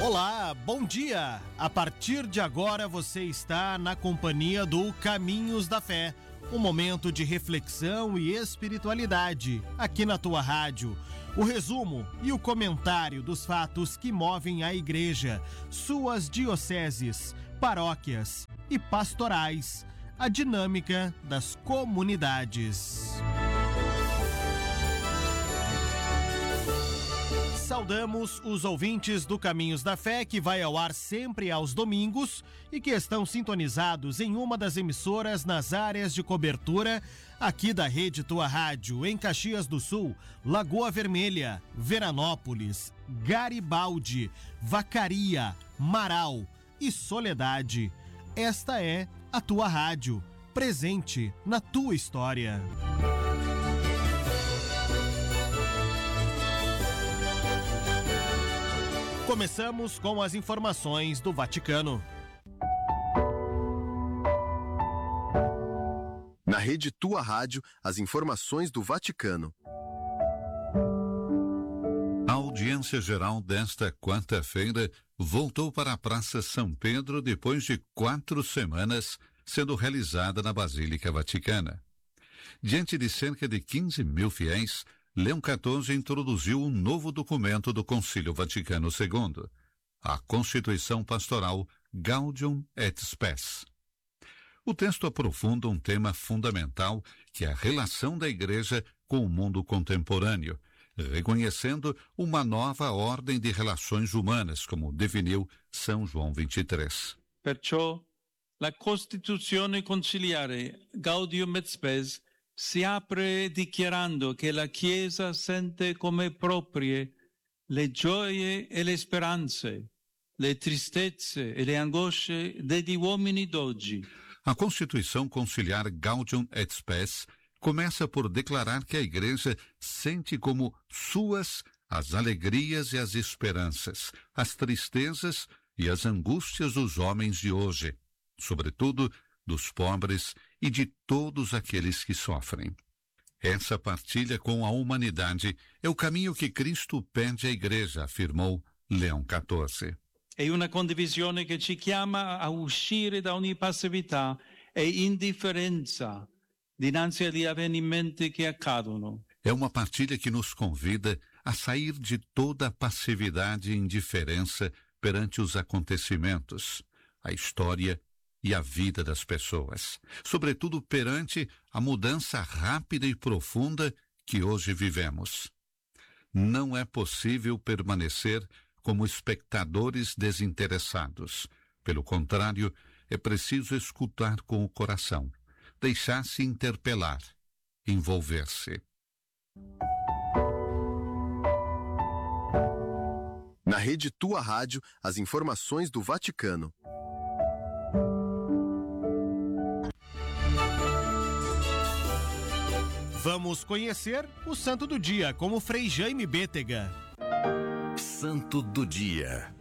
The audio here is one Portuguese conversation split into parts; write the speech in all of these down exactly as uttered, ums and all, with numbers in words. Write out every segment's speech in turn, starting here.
Olá, bom dia! A partir de agora você está na companhia do Caminhos da Fé, um momento de reflexão e espiritualidade aqui na tua rádio. O resumo e o comentário dos fatos que movem a igreja, suas dioceses, paróquias e pastorais, a dinâmica das comunidades. Saudamos os ouvintes do Caminhos da Fé, que vai ao ar sempre aos domingos e que estão sintonizados em uma das emissoras nas áreas de cobertura aqui da Rede Tua Rádio, em Caxias do Sul, Lagoa Vermelha, Veranópolis, Garibaldi, Vacaria, Marau e Soledade. Esta é a Tua Rádio, presente na tua história. Começamos com as informações do Vaticano. Na Rede Tua Rádio, as informações do Vaticano. A audiência geral desta quarta-feira voltou para a Praça São Pedro depois de quatro semanas, sendo realizada na Basílica Vaticana. Diante de cerca de quinze mil fiéis, Leão quatorze introduziu um novo documento do Concílio Vaticano segundo, a Constituição Pastoral Gaudium et Spes. O texto aprofunda um tema fundamental, que é a relação da Igreja com o mundo contemporâneo, reconhecendo uma nova ordem de relações humanas, como definiu São João vinte e três. Perciò, la Costituzione Conciliare Gaudium et Spes si apre dichiarando che la Chiesa sente come proprie le gioie e le speranze, le tristezze e le angosce degli uomini d'oggi. A Constituição Conciliar Gaudium et Spes começa por declarar que a Igreja sente como suas as alegrias e as esperanças, as tristezas e as angústias dos homens de hoje, sobretudo dos pobres e de todos aqueles que sofrem. Essa partilha com a humanidade é o caminho que Cristo pede à Igreja, afirmou Leão quatorze. È una condivisione che ci chiama a uscire da ogni passività e indifferenza dinanzi agli avvenimenti che accadono. É uma partilha que nos convida a sair de toda a passividade e indiferença perante os acontecimentos, a história e a vida das pessoas, sobretudo perante a mudança rápida e profunda que hoje vivemos. Não é possível permanecer como espectadores desinteressados. Pelo contrário, é preciso escutar com o coração, deixar-se interpelar, envolver-se. Na Rede Tua Rádio, as informações do Vaticano. Vamos conhecer o Santo do Dia com o Frei Jaime Bétega. Santo do Dia.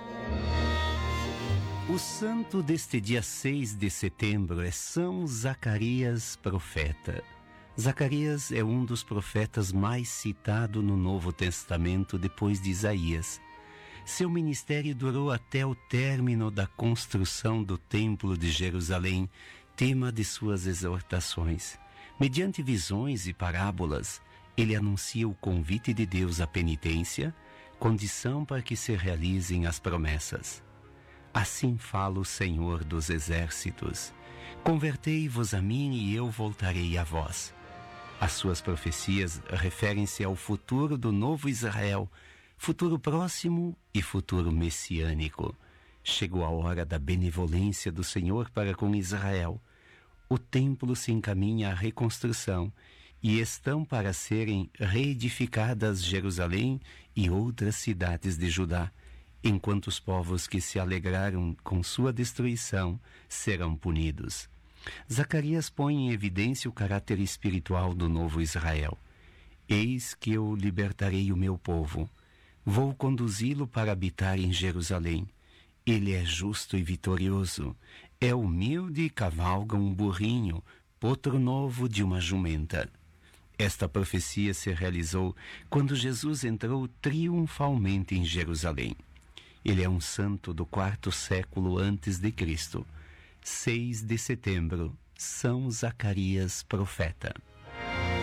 O santo deste dia seis de setembro é São Zacarias, profeta. Zacarias é um dos profetas mais citados no Novo Testamento depois de Isaías. Seu ministério durou até o término da construção do Templo de Jerusalém, tema de suas exortações. Mediante visões e parábolas, ele anuncia o convite de Deus à penitência, condição para que se realizem as promessas. Assim fala o Senhor dos Exércitos: convertei-vos a mim e eu voltarei a vós. As suas profecias referem-se ao futuro do novo Israel, futuro próximo e futuro messiânico. Chegou a hora da benevolência do Senhor para com Israel. O templo se encaminha à reconstrução e estão para serem reedificadas Jerusalém e outras cidades de Judá, enquanto os povos que se alegraram com sua destruição serão punidos. Zacarias põe em evidência o caráter espiritual do novo Israel. Eis que eu libertarei o meu povo. Vou conduzi-lo para habitar em Jerusalém. Ele é justo e vitorioso. É humilde e cavalga um burrinho, potro novo de uma jumenta. Esta profecia se realizou quando Jesus entrou triunfalmente em Jerusalém. Ele é um santo do quarto século antes de Cristo. seis de setembro, São Zacarias, profeta.